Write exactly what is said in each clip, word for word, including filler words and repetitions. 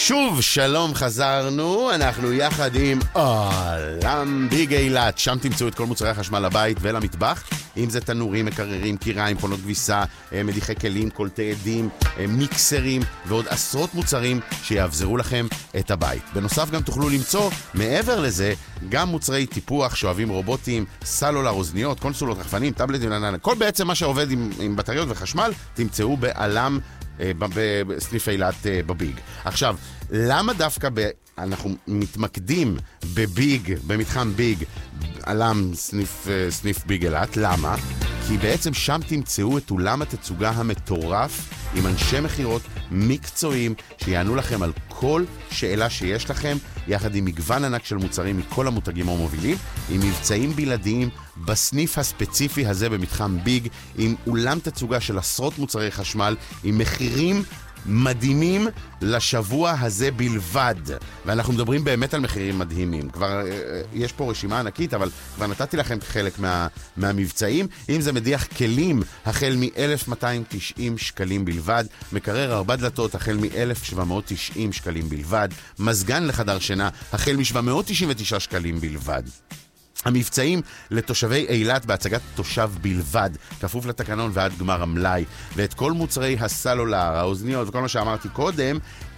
שוב שלום, חזרנו, אנחנו יחד עם עולם ביג אילת. שם תמצאו את כל מוצרי החשמל לבית ולמטבח, אם זה תנורים, מקררים, קיריים, מכונות כביסה, מדיחי כלים, קולטי עדים, מיקסרים ועוד עשרות מוצרים שיעבזרו לכם את הבית. בנוסף גם תוכלו למצוא מעבר לזה גם מוצרי טיפוח, שואבים רובוטים, סלולר, אוזניות, קונסולות, רחפנים, טאבלטים, כל בעצם מה שעובד עם, עם בטריות וחשמל תמצאו בעלם בסניף אילת בביג. עכשיו, למה דווקא ב... אנחנו מתמקדים בביג, במתחם ביג, עלם סניף, סניף ביג אילת? למה? כי בעצם שם תמצאו את אולם התצוגה המטורף עם אנשי מחירות מקצועיים שיענו לכם על כל שאלה שיש לכם, יחד עם מגוון ענק של מוצרים מכל המותגים המובילים, עם מבצעים בלעדיים בסניף הספציפי הזה במתחם ביג, עם אולם תצוגה של עשרות מוצרי חשמל, עם מחירים מדהימים לשבוע הזה בלבד. ואנחנו מדברים באמת על מחירים מדהימים. כבר יש פה רשימה ענקית, אבל כבר נתתי לכם חלק מה, מהמבצעים. אם זה מדיח כלים, החל מ-אלף מאתיים תשעים שקלים בלבד, מקרר ארבע דלתות, החל מ-אלף שבע מאות תשעים שקלים בלבד, מזגן לחדר שינה, החל מ-שבע מאות תשעים ותשעה שקלים בלבד. המבצעים לתושבי אילת בהצגת תושב בלבד, כפוף לתקנון ועד גמר המלאי, ואת כל מוצרי הסלולר, האוזניות וכל מה שאמרתי קודם,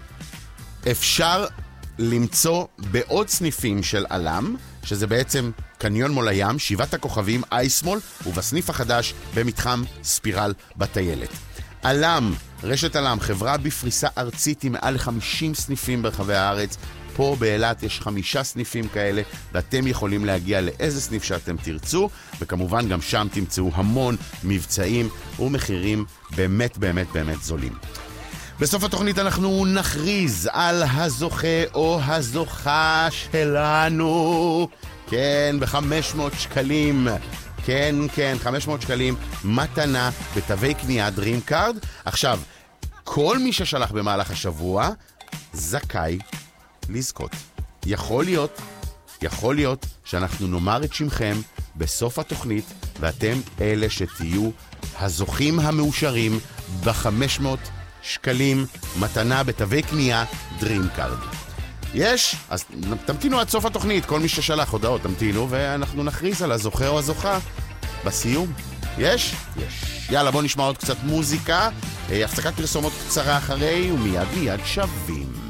אפשר למצוא בעוד סניפים של עלם, שזה בעצם קניון מול הים, שבעת הכוכבים, אייסמול, ובסניף החדש במתחם ספירל בטיילת. עלם, רשת עלם, חברה בפריסה ארצית עם מעל ל-חמישים סניפים ברחבי הארץ. פה באילת יש חמישה סניפים כאלה, ואתם יכולים להגיע לאיזה סניף שאתם תרצו, וכמובן גם שם תמצאו המון מבצעים ומחירים באמת באמת באמת זולים. בסוף התוכנית אנחנו נכריז על הזוכה או הזוכה שלנו. כן, ב-חמש מאות שקלים. כן, כן, חמש מאות שקלים מתנה בתווי קנייה דרים קארד. עכשיו, כל מי ששלח במהלך השבוע זכאי לזכות. יכול להיות, יכול להיות שאנחנו נאמר את שמכם בסוף התוכנית, ואתם אלה שתהיו הזוכים המאושרים ב-חמש מאות שקלים מתנה בתווי קנייה דרים קארד. יש? אז תמתינו עד סוף התוכנית, כל מי ששלח הודעות תמתינו, ואנחנו נכריז על הזוכה או הזוכה בסיום. יש? יש. יאללה, בוא נשמע עוד קצת מוזיקה, הפסקת פרסומות קצרה אחרי, ומיד מיד שווים.